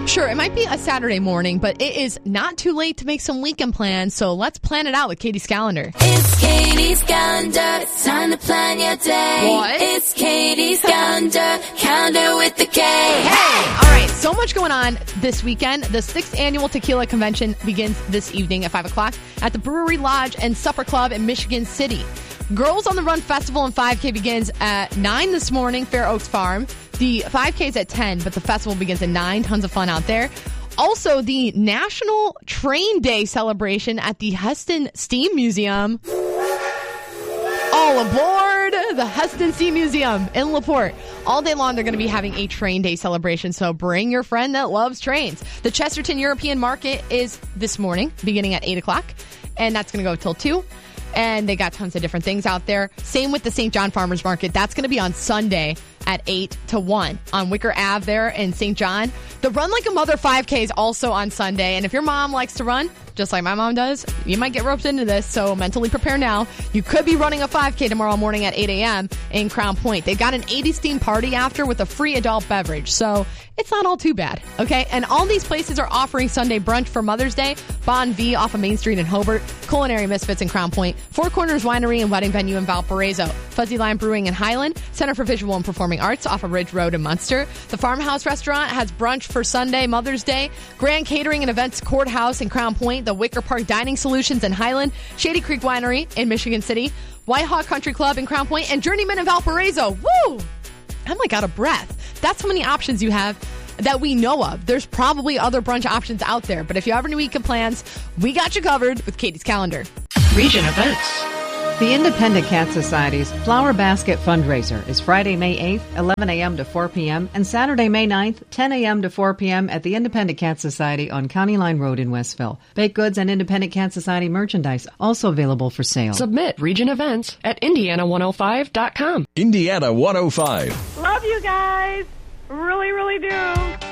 Sure, it might be a Saturday morning, but it is not too late to make some weekend plans, so let's plan it out with Katie's calendar. It's Katie's calendar. It's time to plan your day. What? It's Katie's calendar. Calendar with the K. Hey! All right, so much going on this weekend. The 6th Annual Tequila Convention begins this evening at 5 o'clock at the Brewery Lodge and Supper Club in Michigan City. Girls on the Run Festival and 5K begins at 9 this morning, Fair Oaks Farm. The 5K is at 10, but the festival begins at 9. Tons of fun out there. Also, the National Train Day celebration at the Hesston Steam Museum. All aboard the Hesston Steam Museum in LaPorte. All day long, they're going to be having a train day celebration, so bring your friend that loves trains. The Chesterton European Market is this morning, beginning at 8 o'clock, and that's going to go till 2. And they got tons of different things out there. Same with the St. John Farmers Market. That's going to be on Sunday at 8 to 1 on Wicker Ave there in St. John. The Run Like a Mother 5K is also on Sunday. And if your mom likes to run, just like my mom does, you might get roped into this, so mentally prepare now. You could be running a 5K tomorrow morning at 8 a.m. in Crown Point. They've got an 80s themed party after with a free adult beverage, so it's not all too bad, okay? And all these places are offering Sunday brunch for Mother's Day. Bon V off of Main Street in Hobart, Culinary Misfits in Crown Point, Four Corners Winery and Wedding Venue in Valparaiso, Fuzzy Lime Brewing in Highland, Center for Visual and Performing Arts off of Ridge Road in Munster. The Farmhouse Restaurant has brunch for Sunday, Mother's Day. Grand Catering and Events Courthouse in Crown Point, the Wicker Park Dining Solutions in Highland, Shady Creek Winery in Michigan City, Whitehawk Country Club in Crown Point, and Journeyman in Valparaiso. Woo! I'm like out of breath. That's how many options you have that we know of. There's probably other brunch options out there, but if you have any weekend plans, we got you covered with Katie's calendar. Region events. The Independent Cat Society's Flower Basket fundraiser is Friday, May 8th, 11 a.m. to 4 p.m. and Saturday, May 9th, 10 a.m. to 4 p.m. at the Independent Cat Society on County Line Road in Westville. Baked goods and Independent Cat Society merchandise also available for sale. Submit region events at Indiana105.com. Indiana 105. Love you guys. Really, really do.